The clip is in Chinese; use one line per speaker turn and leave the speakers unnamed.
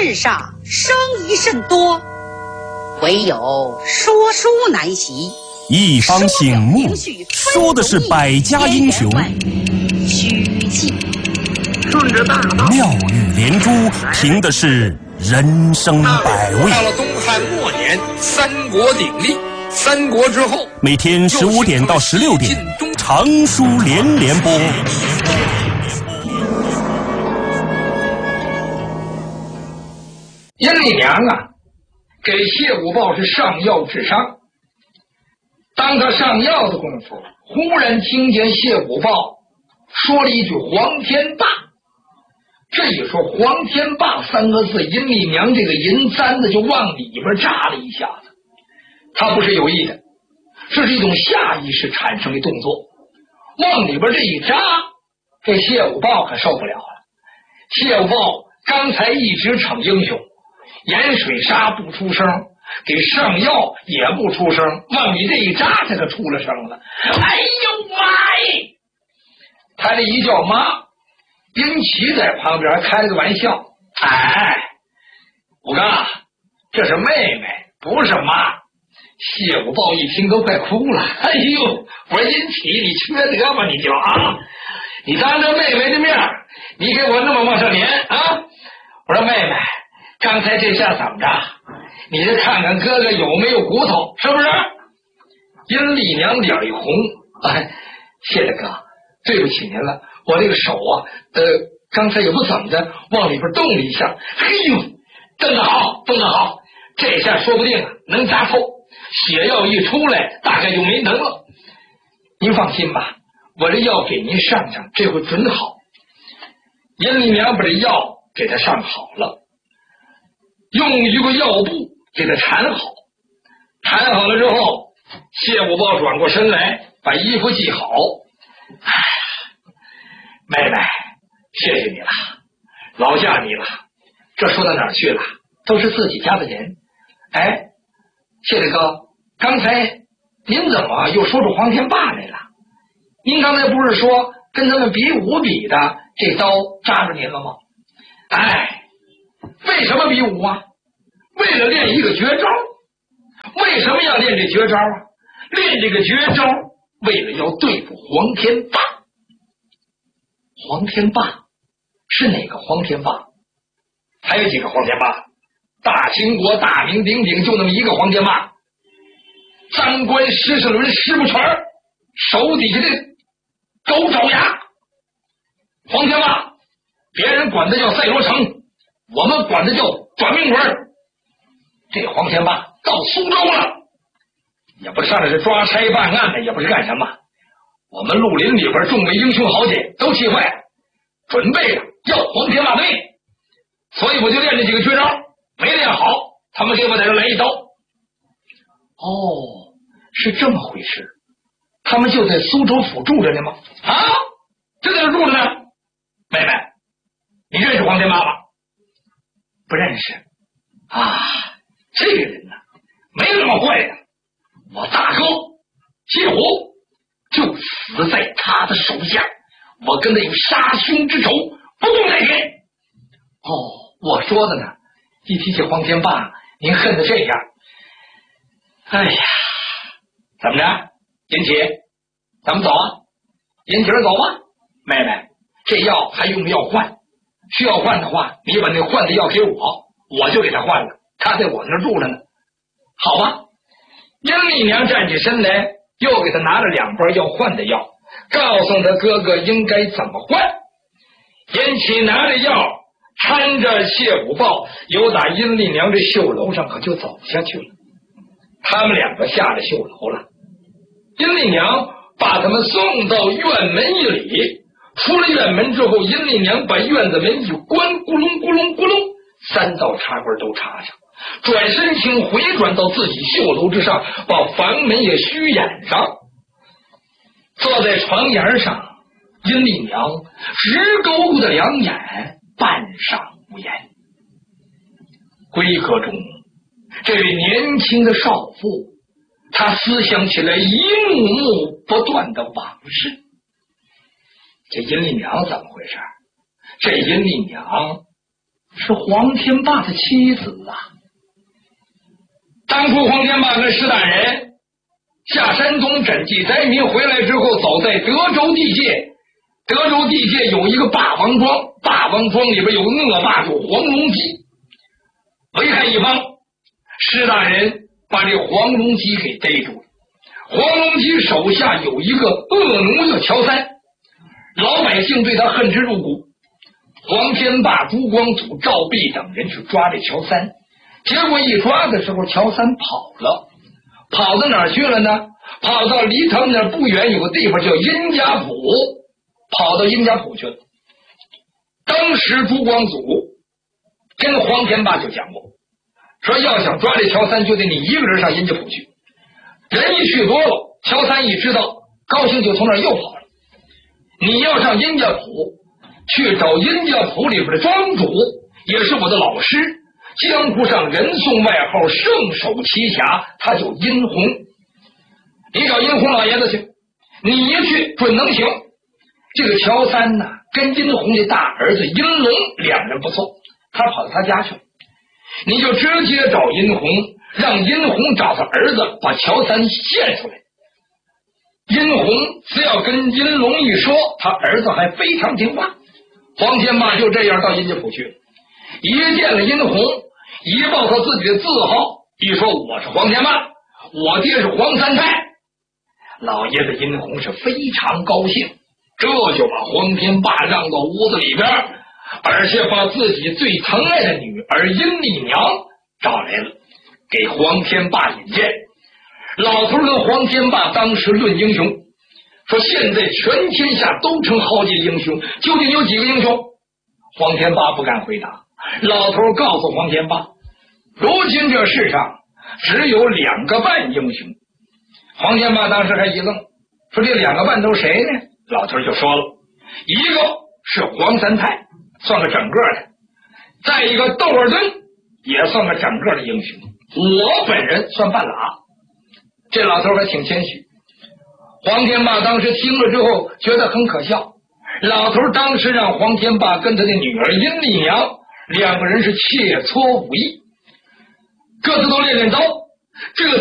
世上生意甚多，唯有说书难习。
一方醒目，说的是百家英雄，
曲记
顺着大道，
妙语连珠，凭的是人生百味。
到了东汉末年，三国鼎立，三国之后，
每天15点到16点，长书连连播。
阴丽娘啊，给谢武豹是上药治伤。当他上药的功夫，忽然听见谢武豹说了一句黄天霸。这一说黄天霸三个字，阴丽娘这个银簪子就往里边扎了一下子。他不是有意的，这是一种下意识产生的动作，往里边这一扎，这谢武豹可受不了了。谢武豹刚才一直逞英雄，盐水沙不出声，给上药也不出声，往你这一扎，他可出了声了。哎呦妈耶！他这一叫妈，殷琦在旁边开了个玩笑，哎，武刚，这是妹妹，不是妈。谢武豹一听都快哭了。哎呦，我说殷琦，你缺德吧你就啊！你当着妹妹的面，你给我那么往上撵啊！我说妹妹，刚才这下怎么着？你这看看哥哥有没有骨头，是不是？殷丽娘脸一红，哎，谢大哥，对不起您了，我这个手啊，刚才也不怎么的，往里边动了一下。嘿呦，蹬得好，蹬得好，这下说不定啊能扎透，血药一出来，大概就没能了。您放心吧，我这药给您上上，这回准好。殷丽娘把这药给他上好了，用一个药布给他缠好，缠好了之后，谢武豹转过身来，把衣服系好。哎呀，妹妹，谢谢你了，劳驾你了。这说到哪儿去了？都是自己家的人。哎，谢大哥，刚才您怎么又说出黄天霸来了？您刚才不是说跟他们比武比的，这刀扎着您了吗？哎，为什么比武啊？为了练一个绝招。为什么要练这绝招啊？练这个绝招，为了要对付黄天霸。黄天霸是哪个黄天霸？还有几个黄天霸？大秦国大名鼎鼎就那么一个黄天霸，三关石世伦师不全，手底下的狗爪牙。黄天霸别人管他叫赛罗成，我们管他叫短命鬼。这黄天霸到苏州了，也不上来是抓差办案的，也不是干什么。我们绿林里边众位英雄豪杰都气坏了，准备着要黄天霸的命，所以我就练这几个绝招，没练好，他们给我在这来一刀。哦，是这么回事，他们就在苏州府住着呢吗？啊，就在这住着呢。妹妹，你认识黄天霸吗？不认识啊。这个人呢，没那么坏的。我大哥谢虎就死在他的手下，我跟他有杀兄之仇，不共戴天。哦，我说的呢，一提起黄天霸，您恨得这样。哎呀，怎么着，殷琦，咱们走啊？殷琦走吧。妹妹，这药还用不要换？需要换的话，你把那换的药给我，我就给他换了。他在我那儿住着呢。好吧。殷丽娘站起身来，又给他拿了2包要换的药，告诉他哥哥应该怎么换。殷琦拿着药，搀着谢武豹，由打殷丽娘这绣楼上可就走下去了。他们2个下了绣楼了，殷丽娘把他们送到院门一里，出了院门之后，殷丽娘把院子门一关，咕隆咕隆咕隆，3道插棍都插上，转身请回转到自己绣楼之上，把房门也虚掩上。坐在床沿上，殷丽娘直勾勾的2眼，半晌无言。闺阁中，这位年轻的少妇，她思想起来一幕幕不断的往事。这殷丽娘怎么回事？这殷丽娘是黄天霸的妻子啊。当初黄天霸跟石大人下山东赈济灾民回来之后，走在德州地界，德州地界有一个霸王庄，霸王庄里边有恶霸，有黄龙基，危害一方。石大人把这黄龙基给逮住了。黄龙基手下有一个恶奴叫乔三，老百姓对他恨之入骨。黄天霸、朱光祖、赵弼等人去抓这乔三，结果一抓的时候，乔三跑了，跑到哪儿去了呢？跑到离他们那儿不远有个地方叫殷家堡，跑到殷家堡去了。当时朱光祖跟黄天霸就讲过，说要想抓这乔三，就得你一个人上殷家堡去。人一去多了，乔三一知道，高兴就从那儿又跑了。你要上殷家堡去找殷家堡里边的庄主，也是我的老师，江湖上人送外号圣手奇侠，他叫殷红。你找殷红老爷子去，你一去准能行。这个乔三呢，跟殷红的大儿子殷龙两人不错，他跑到他家去了。你就直接找殷红，让殷红找他儿子把乔三献出来。殷红只要跟殷龙一说，他儿子还非常听话。黄天霸就这样到殷家堡去了，一见了殷红，一报他自己的字号，一说我是黄天霸，我爹是黄三太，老爷子殷红是非常高兴，这就把黄天霸让到屋子里边，而且把自己最疼爱的女儿殷丽娘找来了，给黄天霸引荐。老头跟黄天霸当时论英雄，说现在全天下都称豪杰英雄，究竟有几个英雄？黄天霸不敢回答。老头告诉黄天霸，如今这世上只有2个半英雄。黄天霸当时还一愣，说这2个半都是谁呢？老头就说了，一个是黄三太，算个整个的，再一个窦尔敦也算个整个的英雄，我本人算半拉。这老头还挺谦虚。黄天霸当时听了之后觉得很可笑，老头当时让黄天霸跟他的女儿殷丽娘2个人是切磋武艺，各自都练练刀，这